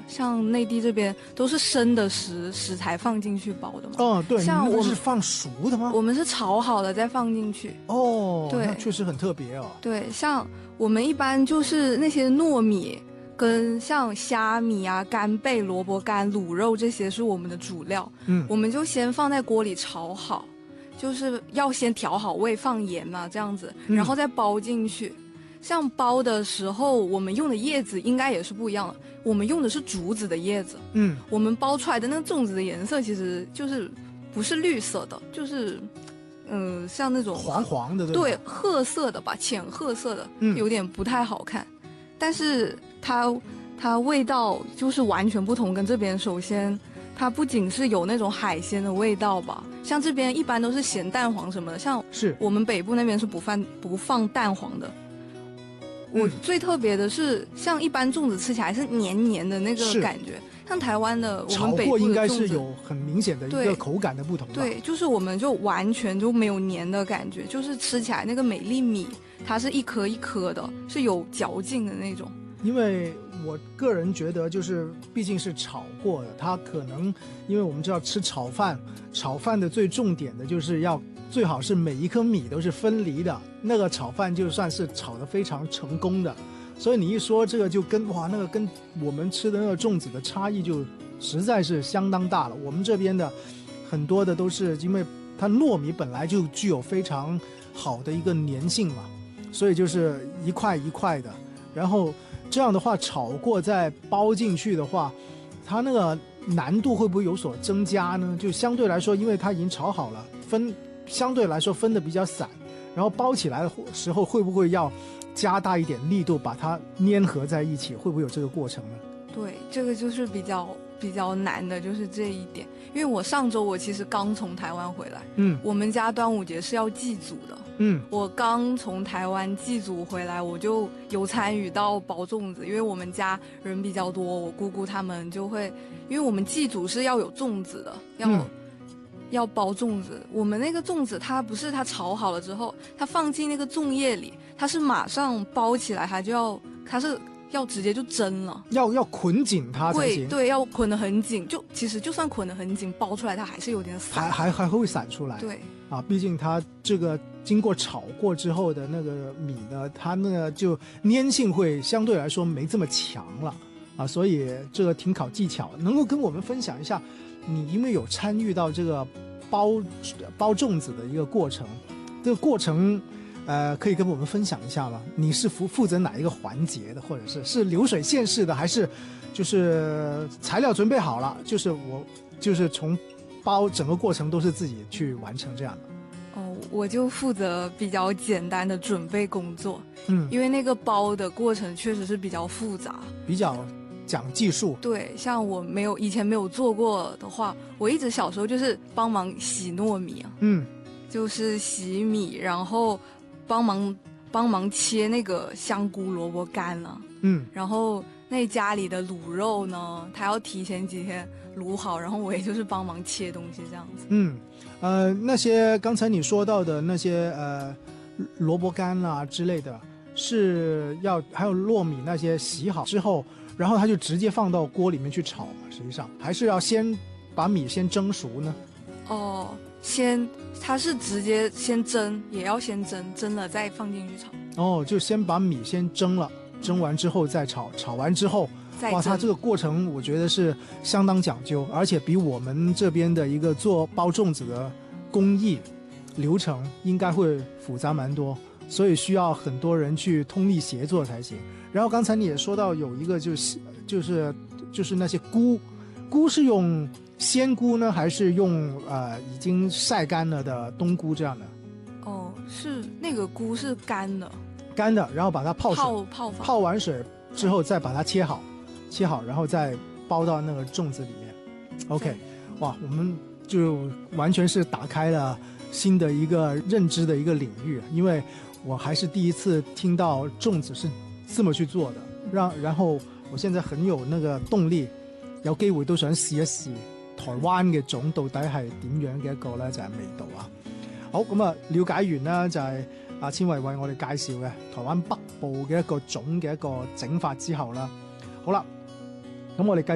像内地这边都是生的食材放进去包的嘛。 哦，对， 像你们是放熟的吗？ 我们是炒好了再放进去。 哦， 对， 那确实很特别哦。 对，像我们一般就是那些糯米跟像虾米啊、干贝、萝卜干、卤肉这些是我们的主料。我们就先放在锅里炒好，就是要先调好味，放盐嘛，这样子，然后再包进去。像包的时候，我们用的叶子应该也是不一样的。我们用的是竹子的叶子。我们包出来的那个粽子的颜色其实就是不是绿色的，就是像那种黄黄的， 对，褐色的吧，浅褐色的，有点不太好看。但是它味道就是完全不同，跟这边首先它不仅是有那种海鲜的味道吧，像这边一般都是咸蛋黄什么的，像我们北部那边是不放蛋黄的。我最特别的是，像一般粽子吃起来是黏黏的那个感觉，像台湾的我们北部的粽子炒过应该是有很明显的一个口感的不同吧。 对，就是我们就完全就没有黏的感觉，就是吃起来那个美粒米它是一颗一颗的，是有嚼劲的那种。 因为我个人觉得就是毕竟是炒过的，它可能因为我们知道吃炒饭的最重点的就是要最好是每一颗米都是分离的，那个炒饭就算是炒得非常成功的。所以你一说这个就跟那个跟我们吃的那个粽子的差异就实在是相当大了。我们这边的很多的都是因为它糯米本来就具有非常好的一个粘性嘛，所以就是一块一块的，然后这样的话炒过再包进去的话，它那个难度会不会有所增加呢？就相对来说，因为它已经炒好了，相对来说分得比较散，然后包起来的时候会不会要加大一点力度把它粘合在一起，会不会有这个过程呢？ 对，这个就是比较难的，就是这一点。因为我上周其实刚从台湾回来，我们家端午节是要祭祖的，我刚从台湾祭祖回来，我就有参与到包粽子，因为我们家人比较多，我姑姑他们就会，因为我们祭祖是要有粽子的，要包粽子。我们那个粽子它不是它炒好了之后它放进那个粽叶里，它是马上包起来，它是要直接就蒸了， 要捆紧它才行。 对，要捆得很紧，其实就算捆得很紧，包出来它还是有点散， 还会散出来。 对啊，毕竟它这个经过炒过之后的那个米呢，它那个就粘性会相对来说没这么强了啊，所以这个挺考技巧。能够跟我们分享一下，你因为有参与到这个包粽子的一个过程，这个过程可以跟我们分享一下吗？你是负责哪一个环节的，或者是流水线式的，还是就是材料准备好了，就是从包整个过程都是自己去完成这样的？ 我就负责比较简单的准备工作，因为那个包的过程确实是比较复杂，比较讲技术。对， 像我以前没有做过的话，我一直小时候就是帮忙洗糯米啊，就是洗米，然后帮忙切那个香菇、萝卜干了，然后那家里的卤肉呢，他要提前几天卤好，然后我也就是帮忙切东西这样子。 那些刚才你说到的那些萝卜干啊之类的，还有糯米那些洗好之后，然后它就直接放到锅里面去炒嘛？实际上还是要先把米先蒸熟呢？ 它是直接先蒸，也要先蒸了再放进去炒。 就先把米先蒸了，蒸完之后再炒，炒完之后哇，它这个过程我觉得是相当讲究，而且比我们这边的一个做包粽子的工艺流程应该会复杂蛮多，所以需要很多人去通力协作才行。然后刚才你也说到有一个就是那些菇是用鲜菇呢，还是用已经晒干了的冬菇这样的？ 是那个菇是干的， 然后把它泡完水之后再把它切好，然后再包到那个粽子里面。OK， 哇，我们就完全是打开了新的一个认知的一个领域，因为我还是第一次听到粽子是这么去做的，然後我現在很有那個動力，有機會都想試一試台灣嘅粽到底係點樣嘅一個咧就係味道啊。好，咁啊了解完啦，就係阿千惠為我哋介紹嘅台灣北部嘅一個粽嘅一個整法之後啦。好啦，咁我哋繼